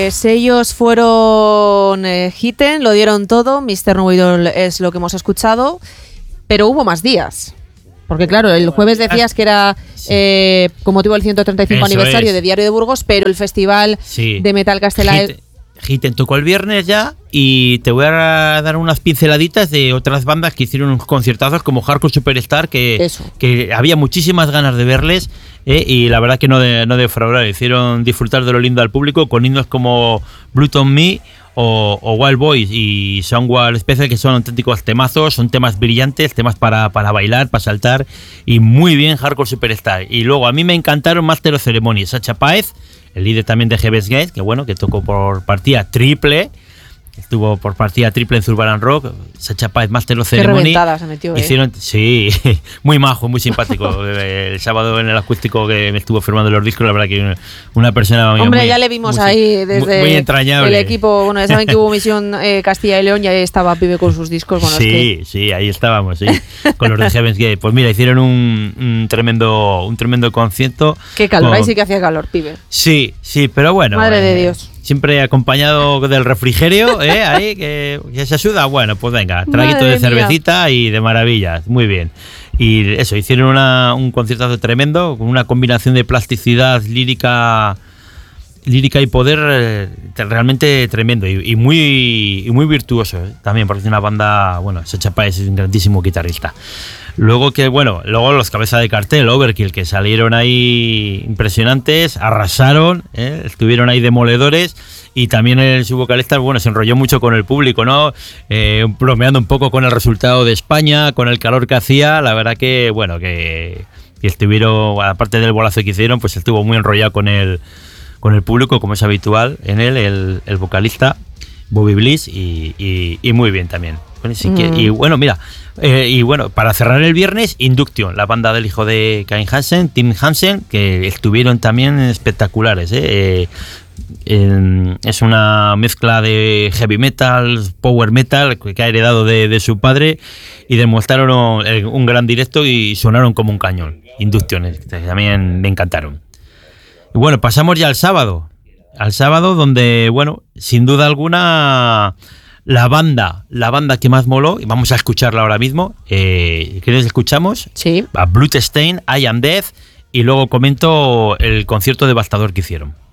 Pues ellos fueron Hitten, lo dieron todo. Mr. No Idol es lo que hemos escuchado, pero hubo más días. Porque claro, el jueves decías que era con motivo del 135 aniversario de Diario de Burgos, pero el festival de Metal Castelar... Hitten tocó el viernes ya, y te voy a dar unas pinceladitas de otras bandas que hicieron unos conciertazos como Hardcore Superstar, que había muchísimas ganas de verles, y la verdad que no defraudaron. Hicieron disfrutar de lo lindo al público con himnos como Blood on Me o Wild Boys y Soundwall Special, que son auténticos temazos, son temas brillantes, temas para bailar, para saltar, y muy bien Hardcore Superstar. Y luego a mí me encantaron Master of Ceremony, Sacha Páez, el líder también de Heaven's Gate, que tocó por partida triple. Estuvo por partida triple en Zurbaran Rock. Sacha Páez, Master of Ceremony. Qué reventada se metió, hicieron, sí, muy majo, muy simpático. El sábado en el acústico que me estuvo firmando los discos, la verdad que una persona... Hombre, muy, ya le vimos ahí desde muy entrañable. El equipo. Bueno, ya saben que hubo Misión Castilla y León y ahí estaba Pibe con sus discos. Bueno, sí, ahí estábamos, con los de Heaven's Gate. Pues mira, hicieron un tremendo concierto. Qué calor, ahí sí que hacía calor, Pibe. Sí, pero bueno. Madre de Dios. Siempre acompañado del refrigerio, ahí que se suda. Bueno, pues venga, traguito de cervecita y de maravillas. Muy bien. Y eso, hicieron un conciertazo tremendo, con una combinación de plasticidad lírica y poder realmente tremendo y muy virtuoso, también, porque es una banda, bueno, Sacha Páez es un grandísimo guitarrista. Luego los cabezas de cartel, Overkill, que salieron ahí impresionantes, arrasaron, estuvieron ahí demoledores, y también su vocalista, bueno, se enrolló mucho con el público, ¿no? Bromeando un poco con el resultado de España, con el calor que hacía. La verdad que, bueno, que estuvieron, aparte del bolazo que hicieron, pues estuvo muy enrollado con el público, como es habitual en él, el vocalista Bobby Bliss, y muy bien también. Y bueno, mira, para cerrar el viernes, Induction, la banda del hijo de Kai Hansen, Tim Hansen, que estuvieron también espectaculares. Es una mezcla de heavy metal, power metal, que ha heredado de su padre, y demostraron un gran directo y sonaron como un cañón. Induction, también me encantaron. Y bueno, pasamos ya al sábado, donde, bueno, sin duda alguna, la banda que más moló, y vamos a escucharla ahora mismo. ¿Quieres escuchamos? Sí. A Bloodstained, I Am Death, y luego comento el concierto devastador que hicieron.